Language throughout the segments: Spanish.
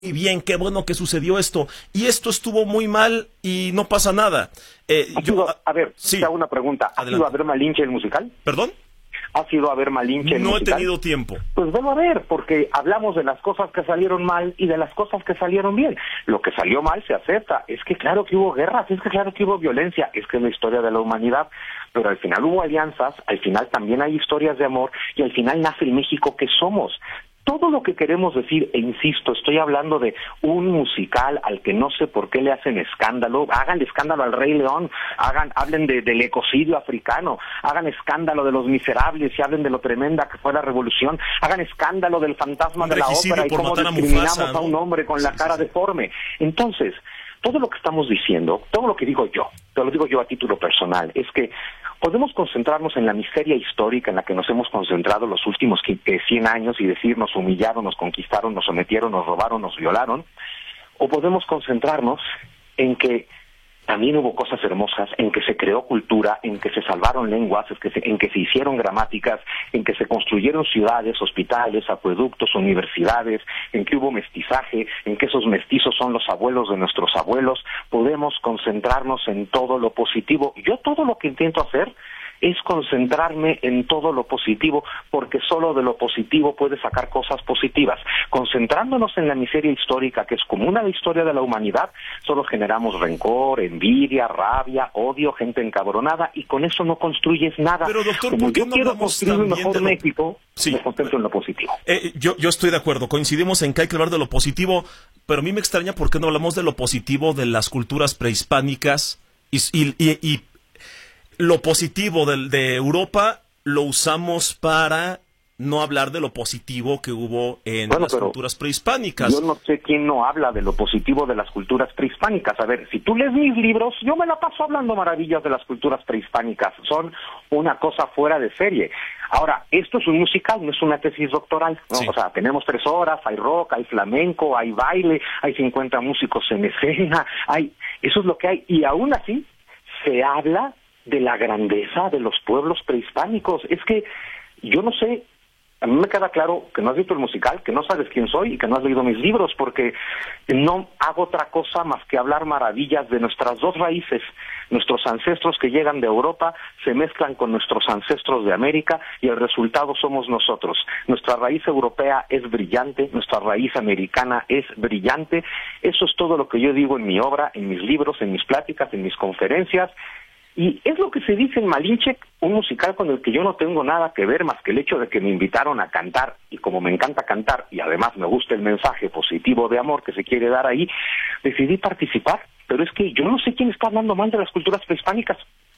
muy bien, qué bueno que sucedió esto, y esto estuvo muy mal y no pasa nada. A ver, sí, te hago una pregunta. ¿Has ido a ver Malinche el musical? ¿Perdón? ¿Has ido a ver Malinche el musical? No he tenido tiempo. Pues vamos a ver, porque hablamos de las cosas que salieron mal y de las cosas que salieron bien. Lo que salió mal se acepta. Es que claro que hubo guerras, es que claro que hubo violencia, es que es la historia de la humanidad. Pero al final hubo alianzas, al final también hay historias de amor y al final nace el México que somos. Todo lo que queremos decir, e insisto, estoy hablando de un musical al que no sé por qué le hacen escándalo. Hagan escándalo al Rey León, hablen del ecocidio africano, hagan escándalo de Los Miserables y hablen de lo tremenda que fue la revolución, hagan escándalo del fantasma de la ópera y cómo discriminamos a un hombre con la cara deforme. Entonces, todo lo que estamos diciendo, todo lo que digo yo, te lo digo yo a título personal, es que podemos concentrarnos en la miseria histórica en la que nos hemos concentrado los últimos 100 años y decir nos humillaron, nos conquistaron, nos sometieron, nos robaron, nos violaron, o podemos concentrarnos en que también hubo cosas hermosas, en que se creó cultura, en que se salvaron lenguas, en que se hicieron gramáticas, en que se construyeron ciudades, hospitales, acueductos, universidades, en que hubo mestizaje, en que esos mestizos son los abuelos de nuestros abuelos. Podemos concentrarnos en todo lo positivo. Yo todo lo que intento hacer es concentrarme en todo lo positivo, porque solo de lo positivo puedes sacar cosas positivas. Concentrándonos en la miseria histórica, que es común a la historia de la humanidad, solo generamos rencor, envidia, rabia, odio, gente encabronada, y con eso no construyes nada. Pero doctor, como ¿por qué yo no quiero hablamos construir un también mejor México, sí, me concentro en lo positivo. Yo estoy de acuerdo, coincidimos en que hay que hablar de lo positivo, pero a mí me extraña por qué no hablamos de lo positivo de las culturas prehispánicas y lo positivo de Europa lo usamos para no hablar de lo positivo que hubo en las culturas prehispánicas. Yo no sé quién no habla de lo positivo de las culturas prehispánicas. A ver, si tú lees mis libros, yo me la paso hablando maravillas de las culturas prehispánicas. Son una cosa fuera de serie. Ahora, esto es un musical, no es una tesis doctoral, ¿no? Sí. O sea, tenemos 3 horas, hay rock, hay flamenco, hay baile, hay 50 músicos en escena, eso es lo que hay. Y aún así, se habla de la grandeza de los pueblos prehispánicos. Es que yo no sé, a mí me queda claro que no has visto el musical, que no sabes quién soy y que no has leído mis libros, porque no hago otra cosa más que hablar maravillas de nuestras dos raíces. Nuestros ancestros que llegan de Europa se mezclan con nuestros ancestros de América y el resultado somos nosotros. Nuestra raíz europea es brillante, nuestra raíz americana es brillante. Eso es todo lo que yo digo en mi obra, en mis libros, en mis pláticas, en mis conferencias. Y es lo que se dice en Malinche, un musical con el que yo no tengo nada que ver más que el hecho de que me invitaron a cantar, y como me encanta cantar y además me gusta el mensaje positivo de amor que se quiere dar ahí, decidí participar. Pero es que yo no sé quién está hablando mal de las culturas prehispánicas.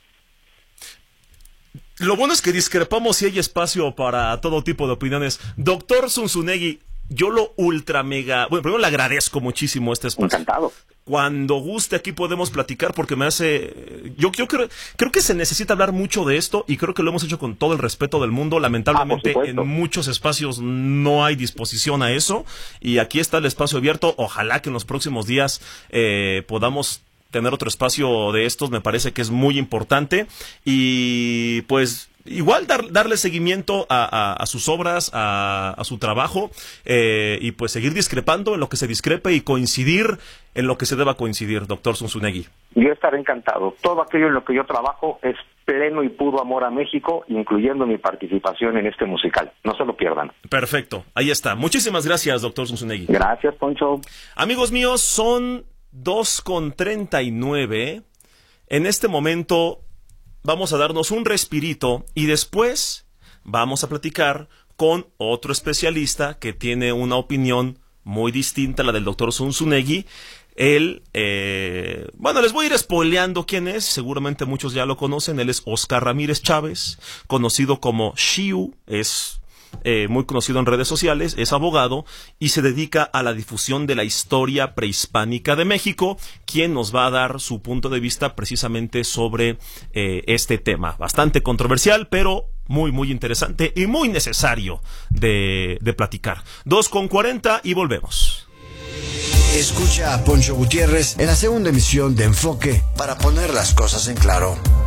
Lo bueno es que discrepamos y hay espacio para todo tipo de opiniones. Doctor Zunzunegui, yo lo primero le agradezco muchísimo este espacio. Encantado. Cuando guste aquí podemos platicar porque me hace... Yo creo que se necesita hablar mucho de esto y creo que lo hemos hecho con todo el respeto del mundo. Lamentablemente en muchos espacios no hay disposición a eso y aquí está el espacio abierto. Ojalá que en los próximos días podamos tener otro espacio de estos. Me parece que es muy importante y pues... Igual darle seguimiento a sus obras, a su trabajo y pues seguir discrepando en lo que se discrepe y coincidir en lo que se deba coincidir, doctor Zunzunegui. Yo estaré encantado. Todo aquello en lo que yo trabajo es pleno y puro amor a México, incluyendo mi participación en este musical. No se lo pierdan. Perfecto, ahí está. Muchísimas gracias, doctor Zunzunegui. Gracias, Poncho. Amigos míos, son 2:39. En este momento... vamos a darnos un respirito y después vamos a platicar con otro especialista que tiene una opinión muy distinta a la del doctor Zunzunegui. Él, les voy a ir spoileando quién es, seguramente muchos ya lo conocen. Él es Oscar Ramírez Chávez, conocido como Xiu, es muy conocido en redes sociales, es abogado y se dedica a la difusión de la historia prehispánica de México, quien nos va a dar su punto de vista precisamente sobre este tema, bastante controversial, pero muy, muy interesante y muy necesario de platicar. 2:40 y volvemos. Escucha a Poncho Gutiérrez en la segunda emisión de Enfoque para poner las cosas en claro.